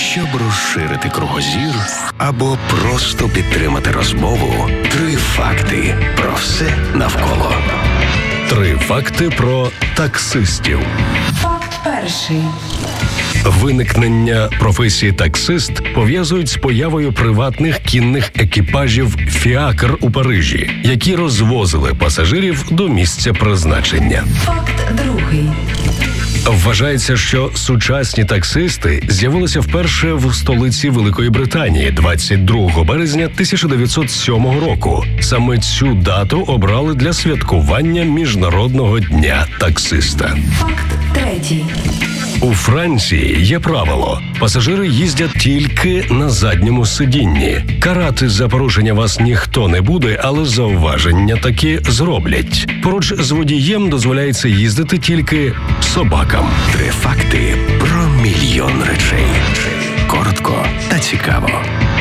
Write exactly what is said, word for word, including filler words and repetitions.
Щоб розширити кругозір або просто підтримати розмову, три факти про все навколо. Три факти про таксистів. Факт перший. Виникнення професії таксист пов'язують з появою приватних кінних екіпажів «Фіакр» у Парижі, які розвозили пасажирів до місця призначення. Факт другий. Вважається, що сучасні таксисти з'явилися вперше в столиці Великої Британії двадцять другого березня тисяча дев'ятсот сьомого року. Саме цю дату обрали для святкування Міжнародного дня таксиста. Факт третій. У Франції є правило – пасажири їздять тільки на задньому сидінні. Карати за порушення вас ніхто не буде, але зауваження таки зроблять. Поруч з водієм дозволяється їздити тільки собакам. Три факти про мільйон речей.